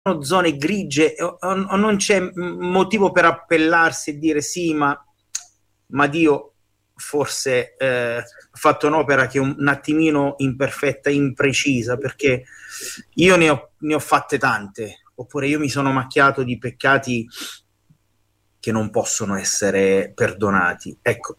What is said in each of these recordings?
zone grigie o non c'è motivo per appellarsi e dire sì, ma Dio forse ha fatto un'opera che è un attimino imperfetta, imprecisa, perché io ne ho fatte tante, oppure io mi sono macchiato di peccati che non possono essere perdonati. Ecco,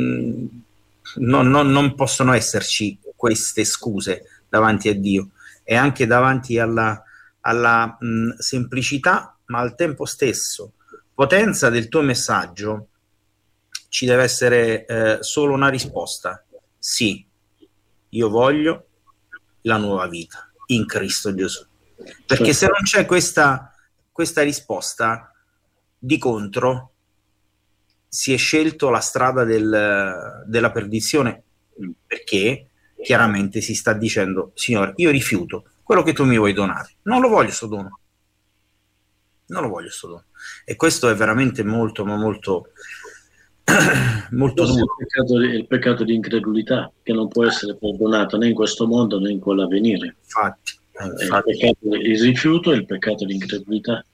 non possono esserci queste scuse davanti a Dio e anche davanti alla semplicità, ma al tempo stesso potenza del tuo messaggio. Ci deve essere solo una risposta: sì, io voglio la nuova vita in Cristo Gesù. Perché se non c'è questa risposta, di contro si è scelto la strada della perdizione, perché chiaramente si sta dicendo: Signore, io rifiuto quello che tu mi vuoi donare, non lo voglio sto dono, non lo voglio sto dono. E questo è veramente molto, ma molto molto duro. Il peccato di incredulità, che non può essere perdonato né in questo mondo né in quello a venire. Infatti. Il rifiuto è il peccato di incredulità.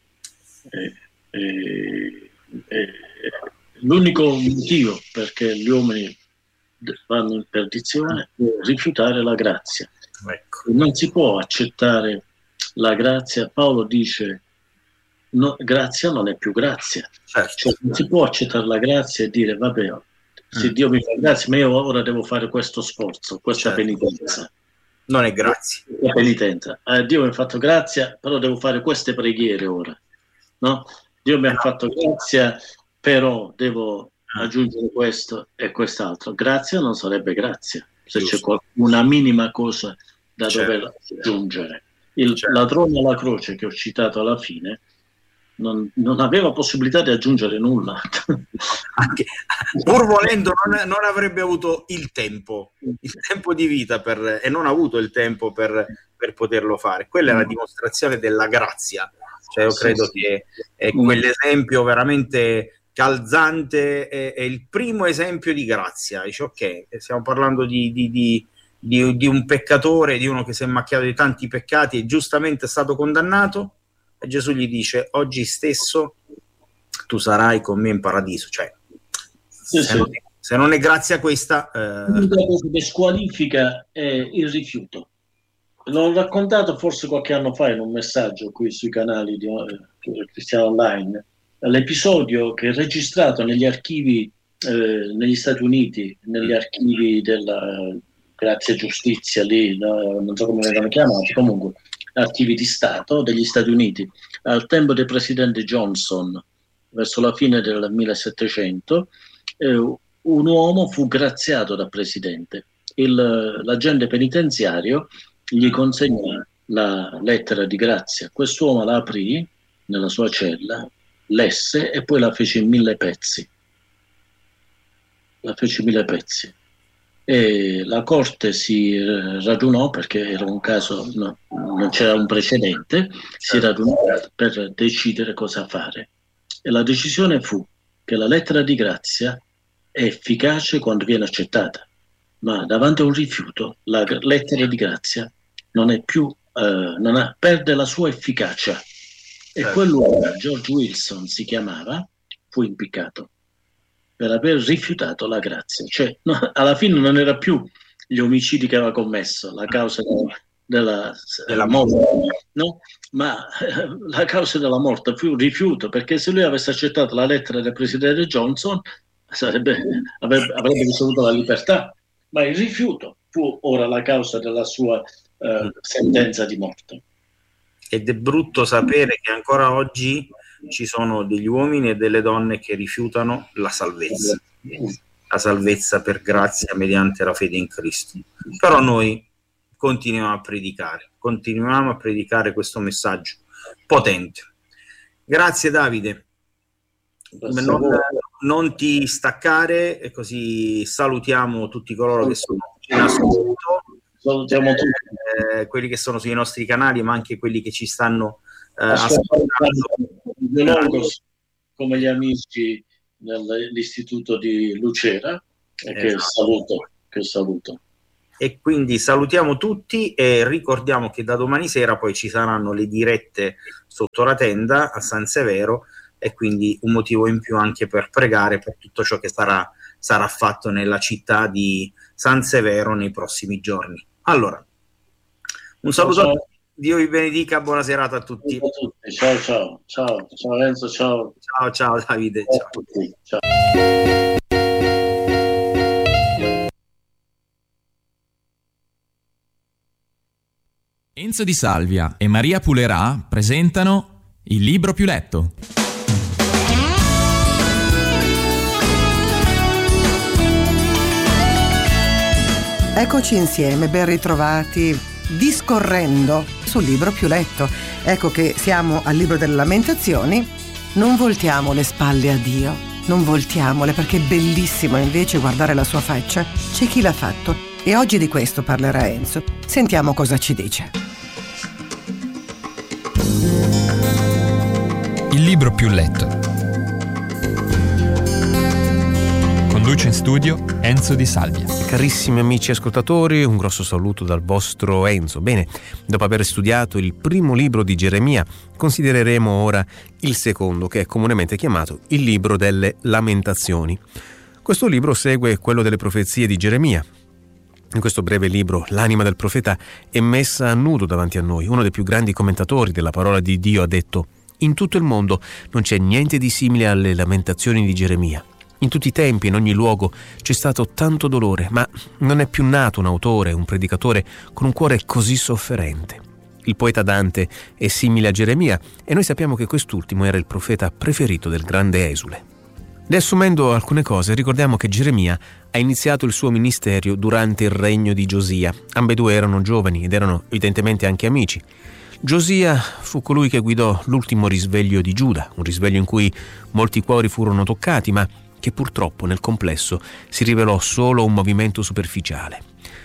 L'unico motivo perché gli uomini vanno in perdizione è rifiutare la grazia. Ecco. Non si può accettare la grazia. Paolo dice: no, grazia non è più grazia. Certo. Cioè, non si può accettare la grazia e dire vabbè, se Dio mi fa grazia, ma io ora devo fare questo sforzo, questa penitenza. Non è grazia. La penitenza. Dio mi ha fatto grazia, però devo fare queste preghiere ora. No? Dio mi ha fatto grazia, però devo aggiungere questo e quest'altro. Grazia non sarebbe grazia se c'è una minima cosa da dover aggiungere. Il ladrone alla croce che ho citato alla fine non aveva possibilità di aggiungere nulla. Anche, pur volendo, non avrebbe avuto il tempo di vita e non ha avuto il tempo per poterlo fare. Quella è la dimostrazione della grazia. Cioè, io credo che è quell'esempio veramente calzante, è il primo esempio di grazia. Dice: ok, stiamo parlando di un peccatore, di uno che si è macchiato di tanti peccati e giustamente è stato condannato, e Gesù gli dice: oggi stesso tu sarai con me in paradiso. Cioè, se non è grazia questa, l'unica cosa che squalifica è il rifiuto. L'ho raccontato forse qualche anno fa in un messaggio qui sui canali di Cristiano Online, l'episodio che è registrato negli archivi negli Stati Uniti, negli archivi della Grazia e Giustizia lì, no? Non so come vengono chiamati, comunque archivi di Stato degli Stati Uniti, al tempo del presidente Johnson, verso la fine del 1700, un uomo fu graziato da presidente. L'agente penitenziario gli consegnò la lettera di grazia. Quest'uomo la aprì nella sua cella, lesse e poi la fece in 1000 pezzi. La fece in 1000 pezzi. E la corte si radunò, perché era un caso, non c'era un precedente, si radunò per decidere cosa fare. E la decisione fu che la lettera di grazia è efficace quando viene accettata, ma davanti a un rifiuto la lettera di grazia non è più, perde la sua efficacia. E quell'uomo, George Wilson si chiamava, fu impiccato per aver rifiutato la grazia. Cioè, alla fine non era più gli omicidi che aveva commesso, la causa della morte, no? Ma la causa della morte fu un rifiuto, perché se lui avesse accettato la lettera del presidente Johnson avrebbe ricevuto la libertà, ma il rifiuto fu ora la causa della sua sentenza di morte. Ed è brutto sapere che ancora oggi ci sono degli uomini e delle donne che rifiutano la salvezza per grazia mediante la fede in Cristo. Però noi continuiamo a predicare questo messaggio potente. Grazie Davide. Non ti staccare, e così salutiamo tutti coloro che sono in ascolto, salutiamo tutti quelli che sono sui nostri canali, ma anche quelli che ci stanno ascoltando, come gli amici dell'istituto di Lucera, che saluto. e quindi salutiamo tutti e ricordiamo che da domani sera poi ci saranno le dirette sotto la tenda a San Severo, e quindi un motivo in più anche per pregare per tutto ciò che sarà fatto nella città di San Severo nei prossimi giorni. Allora, un saluto a tutti, Dio vi benedica, buona serata a tutti. Ciao Enzo, ciao Davide, ciao. Enzo Di Salvia e Maria Pulerà presentano Il libro più letto. Eccoci insieme, ben ritrovati, discorrendo sul libro più letto. Ecco che siamo al libro delle Lamentazioni. Non voltiamo le spalle a Dio, non voltiamole, perché è bellissimo invece guardare la sua faccia. C'è chi l'ha fatto e oggi di questo parlerà Enzo. Sentiamo cosa ci dice. Il libro più letto. Conduce in studio Enzo Di Salvia. Carissimi amici ascoltatori, un grosso saluto dal vostro Enzo. Bene, dopo aver studiato il primo libro di Geremia, considereremo ora il secondo, che è comunemente chiamato il libro delle Lamentazioni. Questo libro segue quello delle profezie di Geremia. In questo breve libro l'anima del profeta è messa a nudo davanti a noi. Uno dei più grandi commentatori della parola di Dio ha detto: in tutto il mondo non c'è niente di simile alle Lamentazioni di Geremia. In tutti i tempi, in ogni luogo, c'è stato tanto dolore, ma non è più nato un autore, un predicatore con un cuore così sofferente. Il poeta Dante è simile a Geremia e noi sappiamo che quest'ultimo era il profeta preferito del grande esule. Riassumendo alcune cose, ricordiamo che Geremia ha iniziato il suo ministero durante il regno di Giosia. Ambedue erano giovani ed erano evidentemente anche amici. Giosia fu colui che guidò l'ultimo risveglio di Giuda, un risveglio in cui molti cuori furono toccati, ma che purtroppo nel complesso si rivelò solo un movimento superficiale.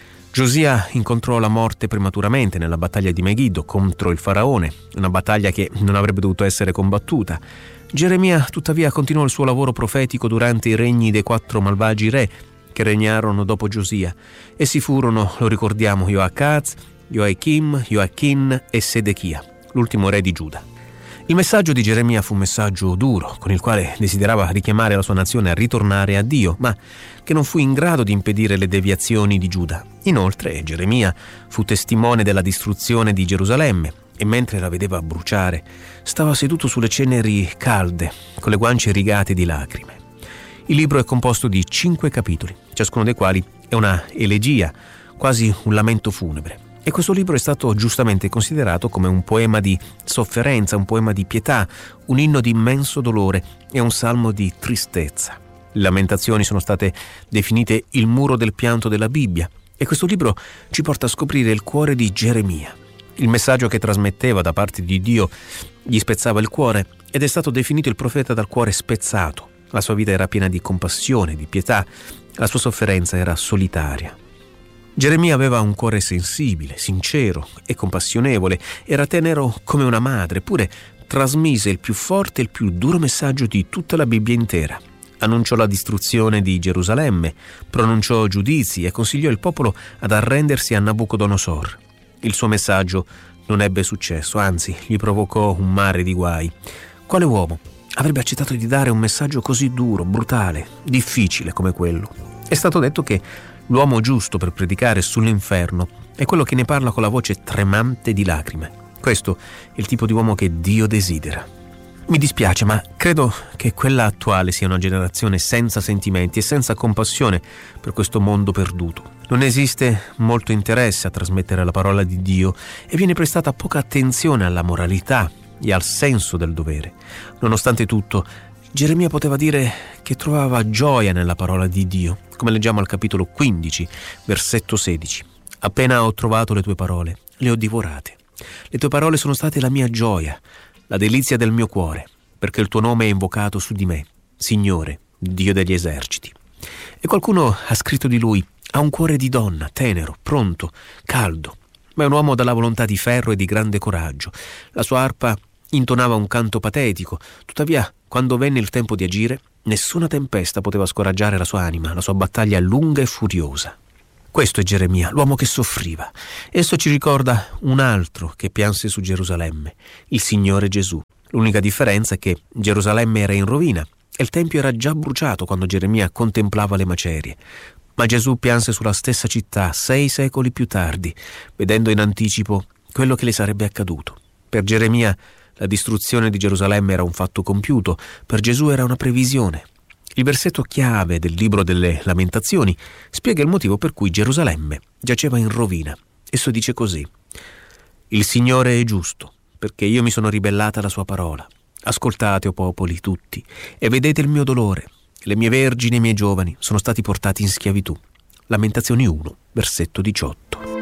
Giosia incontrò la morte prematuramente nella battaglia di Megiddo contro il faraone, una battaglia che non avrebbe dovuto essere combattuta. Geremia tuttavia continuò il suo lavoro profetico durante i regni dei 4 malvagi re che regnarono dopo Giosia. Essi furono, lo ricordiamo, Joacaz, Joachim, Joachin e Sedechia, l'ultimo re di Giuda. Il messaggio di Geremia fu un messaggio duro, con il quale desiderava richiamare la sua nazione a ritornare a Dio, ma che non fu in grado di impedire le deviazioni di Giuda. Inoltre, Geremia fu testimone della distruzione di Gerusalemme e mentre la vedeva bruciare, stava seduto sulle ceneri calde, con le guance rigate di lacrime. Il libro è composto di 5 capitoli, ciascuno dei quali è una elegia, quasi un lamento funebre. E questo libro è stato giustamente considerato come un poema di sofferenza, un poema di pietà, un inno di immenso dolore e un salmo di tristezza. Le Lamentazioni sono state definite il muro del pianto della Bibbia e questo libro ci porta a scoprire il cuore di Geremia. Il messaggio che trasmetteva da parte di Dio gli spezzava il cuore ed è stato definito il profeta dal cuore spezzato. La sua vita era piena di compassione, di pietà, la sua sofferenza era solitaria. Geremia aveva un cuore sensibile, sincero e compassionevole, era tenero come una madre, eppure trasmise il più forte e il più duro messaggio di tutta la Bibbia intera. Annunciò la distruzione di Gerusalemme, pronunciò giudizi e consigliò il popolo ad arrendersi a Nabucodonosor. Il suo messaggio non ebbe successo, anzi gli provocò un mare di guai. Quale uomo avrebbe accettato di dare un messaggio così duro, brutale, difficile come quello? È stato detto che l'uomo giusto per predicare sull'inferno è quello che ne parla con la voce tremante di lacrime. Questo è il tipo di uomo che Dio desidera. Mi dispiace, ma credo che quella attuale sia una generazione senza sentimenti e senza compassione per questo mondo perduto. Non esiste molto interesse a trasmettere la parola di Dio e viene prestata poca attenzione alla moralità e al senso del dovere. Nonostante tutto, Geremia poteva dire che trovava gioia nella parola di Dio, come leggiamo al capitolo 15, versetto 16. Appena ho trovato le tue parole, le ho divorate. Le tue parole sono state la mia gioia, la delizia del mio cuore, perché il tuo nome è invocato su di me, Signore, Dio degli eserciti. E qualcuno ha scritto di lui: ha un cuore di donna, tenero, pronto, caldo, ma è un uomo dalla volontà di ferro e di grande coraggio. La sua arpa intonava un canto patetico, tuttavia, quando venne il tempo di agire, nessuna tempesta poteva scoraggiare la sua anima, la sua battaglia lunga e furiosa. Questo è Geremia, l'uomo che soffriva. Esso ci ricorda un altro che pianse su Gerusalemme, il Signore Gesù. L'unica differenza è che Gerusalemme era in rovina e il Tempio era già bruciato quando Geremia contemplava le macerie. Ma Gesù pianse sulla stessa città 6 secoli più tardi, vedendo in anticipo quello che le sarebbe accaduto. Per Geremia la distruzione di Gerusalemme era un fatto compiuto, per Gesù era una previsione. Il versetto chiave del libro delle Lamentazioni spiega il motivo per cui Gerusalemme giaceva in rovina. Esso dice così: «Il Signore è giusto, perché io mi sono ribellata alla sua parola. Ascoltate, o popoli tutti, e vedete il mio dolore. Le mie vergini e i miei giovani sono stati portati in schiavitù». Lamentazioni 1, versetto 18.